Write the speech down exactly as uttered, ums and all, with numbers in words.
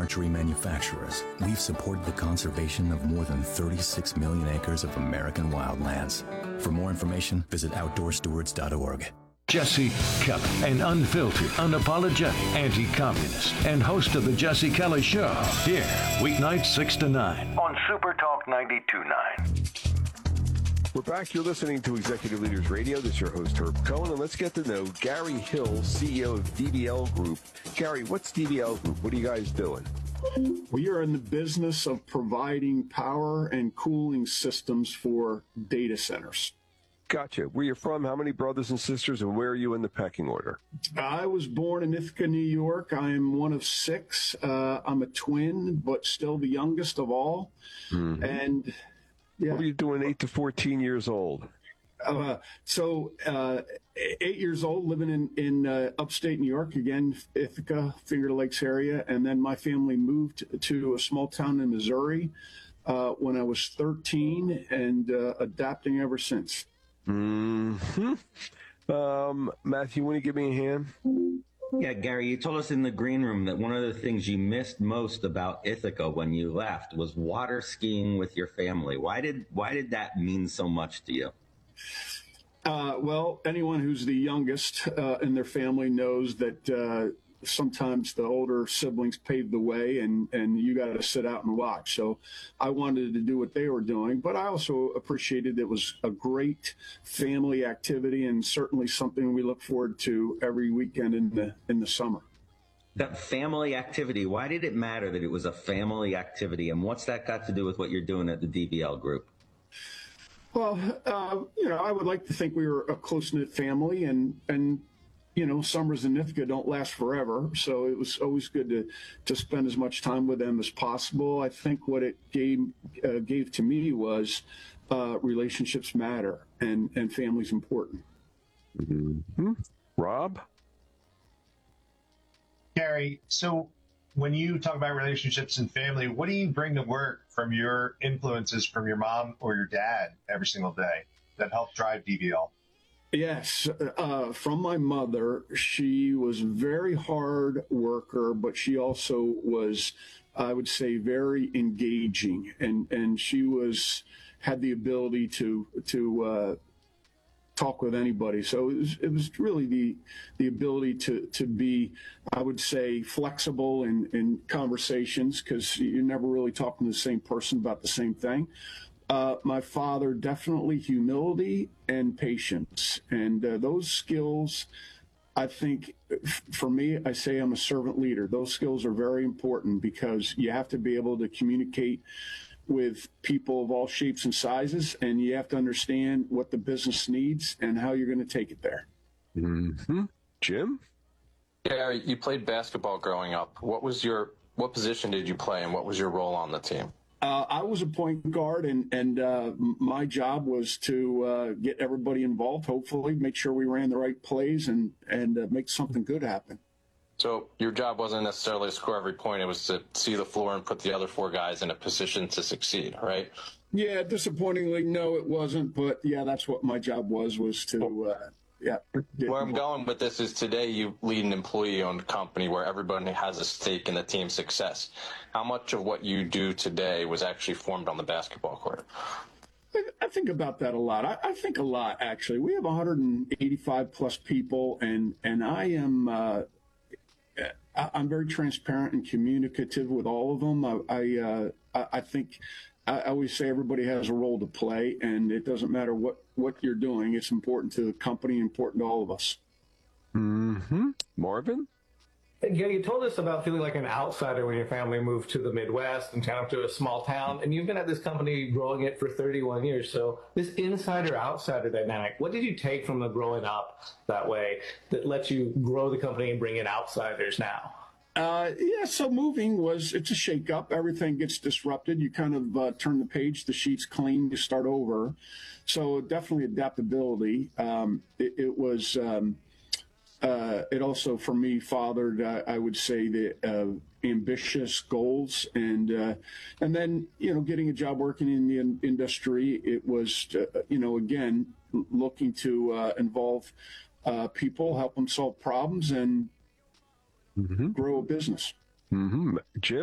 archery manufacturers, we've supported the conservation of more than thirty-six million acres of American wildlands. For more information, visit outdoor stewards dot org. Jesse Kelly, an unfiltered, unapologetic anti-communist and host of the Jesse Kelly Show. Here, weeknights six to nine on Super Talk ninety-two point nine. We're back. You're listening to Executive Leaders Radio. This is your host, Herb Cohen, and let's get to know Gary Hill, C E O of D B L Group. Gary, what's D B L Group? What are you guys doing? We are in the business of providing power and cooling systems for data centers. Gotcha. Where you're from, how many brothers and sisters, and where are you in the pecking order? I was born in Ithaca, New York. I am one of six. Uh, I'm a twin, but still the youngest of all. Mm-hmm. And yeah. What were you doing eight to fourteen years old? Uh, so uh, eight years old, living in, in uh, upstate New York, again, Ithaca, Finger Lakes area. And then my family moved to a small town in Missouri uh, when I was thirteen and uh, adapting ever since. Mm-hmm. Um, Matthew, want to give me a hand? Yeah, Gary, you told us in the green room that one of the things you missed most about Ithaca when you left was water skiing with your family. Why did why did that mean so much to you? Uh, well, anyone who's the youngest uh, in their family knows that uh, sometimes the older siblings pave the way, and, and you got to sit out and watch. So I wanted to do what they were doing, but I also appreciated it was a great family activity and certainly something we look forward to every weekend in the in the summer. That family activity, why did it matter that it was a family activity, and what's that got to do with what you're doing at the D B L Group? Well, uh, you know, I would like to think we were a close-knit family, and and you know, summers in Ithaca don't last forever, so it was always good to, to spend as much time with them as possible. I think what it gave uh, gave to me was uh, relationships matter, and, and family's important. Mm-hmm. Rob? Gary, so when you talk about relationships and family, what do you bring to work from your influences from your mom or your dad every single day that help drive D B L? Yes, uh, from my mother. She was a very hard worker, but she also was, I would say, very engaging, and and she was had the ability to to uh, talk with anybody. So it was, it was really the the ability to to be, I would say, flexible in in conversations, because you're never really talking to the same person about the same thing. Uh, my father, definitely humility and patience. And uh, those skills, I think, f- for me, I say I'm a servant leader. Those skills are very important because you have to be able to communicate with people of all shapes and sizes, and you have to understand what the business needs and how you're going to take it there. Mm-hmm. Jim? Gary, you played basketball growing up. What was your what position did you play, and what was your role on the team? Uh, I was a point guard, and, and uh, my job was to uh, get everybody involved, hopefully, make sure we ran the right plays and, and uh, make something good happen. So your job wasn't necessarily to score every point. It was to see the floor and put the other four guys in a position to succeed, right? Yeah, disappointingly, no, it wasn't. But, yeah, that's what my job was, was to uh, yeah. Where I'm going with this is today you lead an employee-owned company where everybody has a stake in the team's success. How much of what you do today was actually formed on the basketball court? I think about that a lot. I, I think a lot, actually. We have one hundred eighty-five plus people, and, and I am uh, I, I'm very transparent and communicative with all of them. I I, uh, I, I think I always say everybody has a role to play, and it doesn't matter what, what you're doing. It's important to the company, important to all of us. Mm-hmm. Marvin? Yeah, you told us about feeling like an outsider when your family moved to the Midwest and kind of to a small town, and you've been at this company growing it for thirty-one years. So this insider-outsider dynamic, what did you take from the growing up that way that lets you grow the company and bring in outsiders now? Uh, yeah, so moving was, it's a shakeup. Everything gets disrupted. You kind of uh, turn the page, the sheet's clean, you start over. So definitely adaptability. Um, it, it was, um, uh, it also, for me, fathered, uh, I would say, the uh, ambitious goals. And uh, and then, you know, getting a job working in the in- industry, it was, uh, you know, again, looking to uh, involve uh, people, help them solve problems, and Mm-hmm. grow a business. Mm-hmm. Jim?